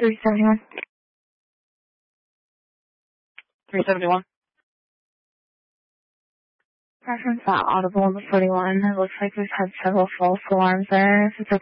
371. 371. Reference that audible on the 41. It looks like we've had several false alarms there. If it's okay.